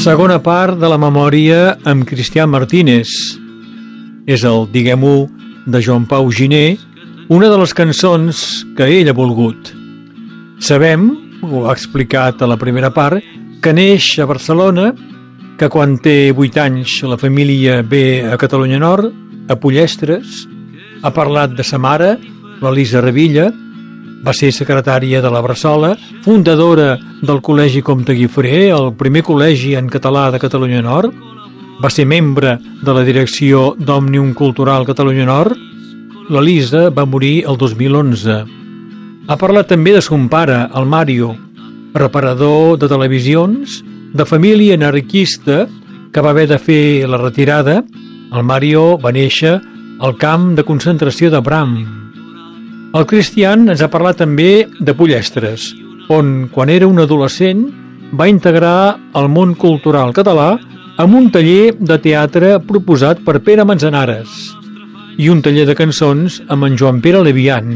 Segona part de la memòria amb Cristià Martínez. És el Diguem-ho de Joan Pau Giner, una de les cançons que ell ha volgut. Sabem, ho ha explicat a la primera part, que neix a Barcelona, que quan té 8 anys la família ve a Catalunya Nord, a Pollestres, ha parlat de sa mare, l'Elisa Revilla, va ser secretària de la Bressola, fundadora del Col·legi Comte Guifré, el primer col·legi en català de Catalunya Nord, va ser membre de la direcció d'Òmnium Cultural Catalunya Nord. L'Elisa va morir el 2011. Ha parlat també de son pare, el Mario, reparador de televisions, de família anarquista que va haver de fer la retirada. El Mario va néixer al camp de concentració de Bram. El Cristián ens ha parlat també de Pollestres, on, quan era un adolescent, va integrar el món cultural català amb un taller de teatre proposat per Pere Manzanares i un taller de cançons amb en Joan Pere Levian.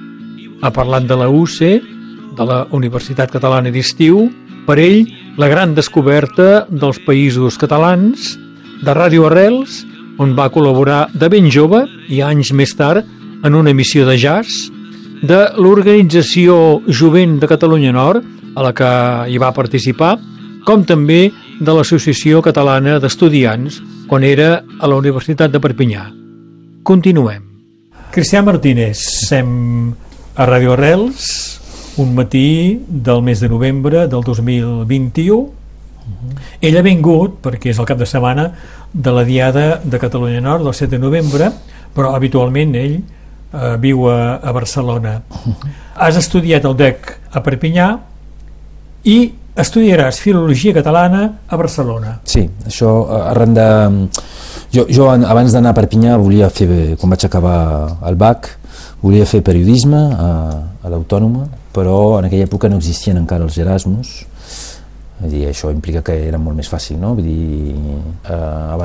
Ha parlat de la UCE, de la Universitat Catalana d'Estiu, per ell la gran descoberta dels països catalans, de Ràdio Arrels, on va col·laborar de ben jove i anys més tard en una emissió de jazz, de l'Organització Jovent de Catalunya Nord, a la que hi va participar, com també de l'Associació Catalana d'Estudiants, quan era a la Universitat de Perpinyà. Continuem. Cristià Martínez, sem a Ràdio Arrels, un matí del mes de novembre del 2021. Ell ha vingut, perquè és el cap de setmana de la Diada de Catalunya Nord, del 7 de novembre, però habitualment ell viu a Barcelona. Has estudiat el DEC a Perpinyà i estudiaràs Filologia Catalana a Barcelona. Sí, això arran de... Jo abans d'anar a Perpinyà volia fer, quan vaig acabar el BAC, volia fer periodisme a l'Autònoma, però en aquella època no existien encara els Erasmus. Vull dir, això implica que era molt més fàcil, no? Vull dir, abans